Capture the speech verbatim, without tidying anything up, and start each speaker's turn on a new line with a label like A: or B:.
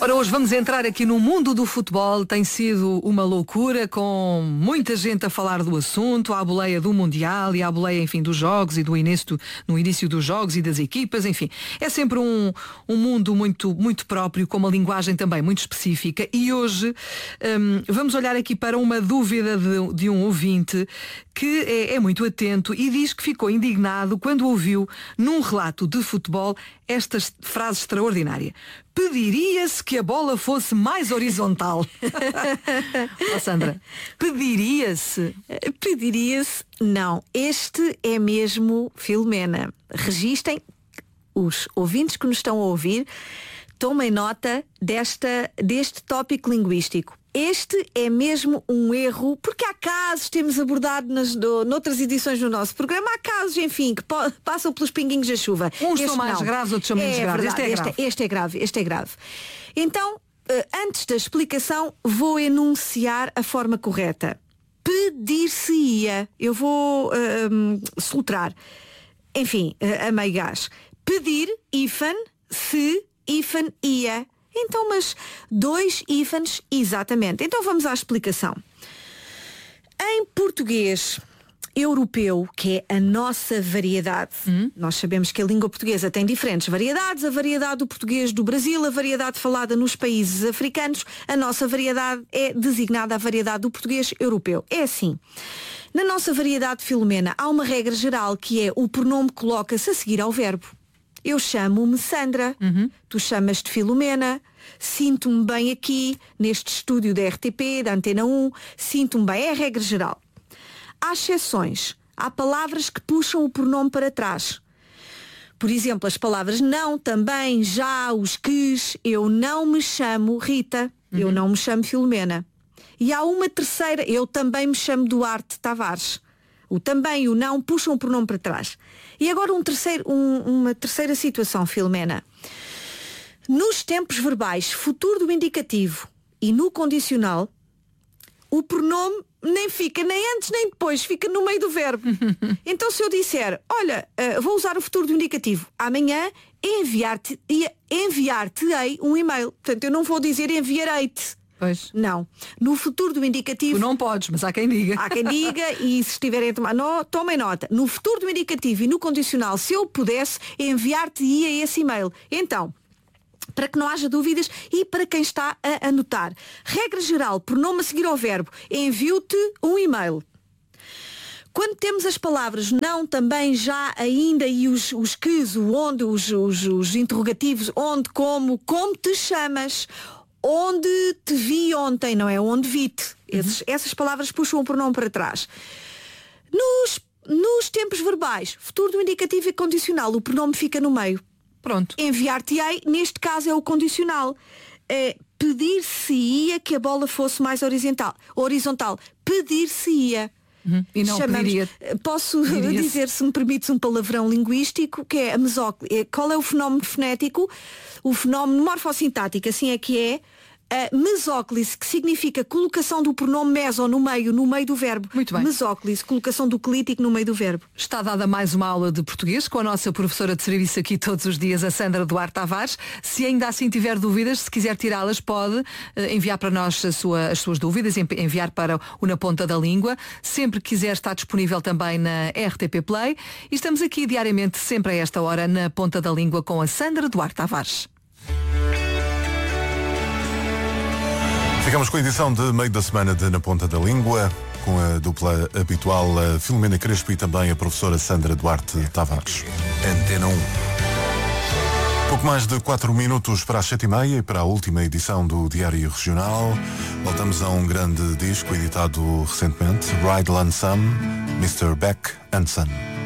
A: Ora, hoje vamos entrar aqui no mundo do futebol. Tem sido uma loucura, com muita gente a falar do assunto, à boleia do Mundial e à boleia, enfim, dos jogos e do início, no início dos jogos e das equipas, enfim. É sempre um, um mundo muito, muito próprio, com uma linguagem também muito específica. E hoje hum, vamos olhar aqui para uma dúvida de, de um ouvinte que é, é muito atento e diz que ficou indignado quando ouviu, num relato de futebol, esta frase extraordinária: pediria-se que a bola fosse mais horizontal. Oh, Sandra, pediria-se?
B: Pediria-se, não. Este é mesmo Filomena. Registem, os ouvintes que nos estão a ouvir, tomem nota desta, deste tópico linguístico. Este é mesmo um erro, porque há casos, temos abordado nas, no, noutras edições do nosso programa, há casos, enfim, que po- passam pelos pinguinhos da chuva.
A: Uns
B: Este
A: são mais
B: não.
A: graves, outros são menos
B: É
A: graves.
B: verdade,
A: Este é
B: este,
A: grave.
B: este é grave, este é grave. Então, eh, antes da explicação, vou enunciar a forma correta. Pedir-se-ia. Eu vou eh, hum, soltar. Enfim, eh, a meio gás. Pedir, hífen, se, hífen, ia. Então, mas dois hífenes, exatamente. Então vamos à explicação. Em português europeu, que é a nossa variedade, hum? Nós sabemos que a língua portuguesa tem diferentes variedades, a variedade do português do Brasil, a variedade falada nos países africanos, a nossa variedade é designada a variedade do português europeu. É assim. Na nossa variedade, Filomena, há uma regra geral que é o pronome coloca-se a seguir ao verbo. Eu chamo-me Sandra, uhum. Tu chamas-te Filomena, sinto-me bem aqui, neste estúdio da R T P, da Antena um, sinto-me bem, é a regra geral. Há exceções, há palavras que puxam o pronome para trás. Por exemplo, as palavras não, também, já, os ques, eu não me chamo Rita, uhum. Eu não me chamo Filomena. E há uma terceira, eu também me chamo Duarte Tavares. O também e o não puxam o pronome para trás. E agora um terceiro, um, uma terceira situação, Filomena. Nos tempos verbais futuro do indicativo e no condicional, o pronome nem fica nem antes nem depois, fica no meio do verbo. Então se eu disser, olha, uh, vou usar o futuro do indicativo, amanhã enviar-te, enviar-te-ei um e-mail. Portanto, eu não vou dizer enviarei-te.
A: Pois.
B: Não. No futuro do indicativo...
A: Tu não podes, mas há quem diga.
B: Há quem diga, e se estiverem a tomar... No, tomem nota. No futuro do indicativo e no condicional, se eu pudesse, enviar-te-ia esse e-mail. Então, para que não haja dúvidas e para quem está a anotar. Regra geral, pronome a seguir ao verbo. Envio-te um e-mail. Quando temos as palavras não, também, já, ainda e os, os ques, o onde, os, os, os interrogativos, onde, como, como te chamas... Onde te vi ontem, não é? Onde vi-te. Esses, essas palavras puxam o pronome para trás. Nos, nos tempos verbais, futuro do indicativo e condicional, o pronome fica no meio.
A: Pronto.
B: Enviar-te-ei, neste caso é o condicional. É, pedir-se-ia que a bola fosse mais horizontal. Horizontal. Pedir-se-ia.
A: Uhum. E não
B: Chamamos,
A: pediria.
B: posso
A: Pediria-se.
B: dizer, se me permites, um palavrão linguístico, que é a mesóclise. Qual é o fenómeno fonético? O fenómeno morfossintático, assim é que é a mesóclise, que significa colocação do pronome meso no meio, no meio do verbo.
A: Muito bem.
B: Mesóclise, colocação do clítico no meio do verbo.
A: Está dada mais uma aula de português com a nossa professora de serviço aqui todos os dias, a Sandra Duarte Tavares. Se ainda assim tiver dúvidas, se quiser tirá-las, pode eh, enviar para nós a sua, as suas dúvidas, enviar para o Na Ponta da Língua. Sempre que quiser, está disponível também na R T P Play. E estamos aqui diariamente, sempre a esta hora, na Ponta da Língua com a Sandra Duarte Tavares.
C: Ficamos com a edição de meio da semana de Na Ponta da Língua, com a dupla habitual, a Filomena Crespo e também a professora Sandra Duarte Tavares. Antena um. Pouco mais de quatro minutos para as sete e meia e para a última edição do Diário Regional. Voltamos a um grande disco editado recentemente, Ride Lansam, mister Beck and Son.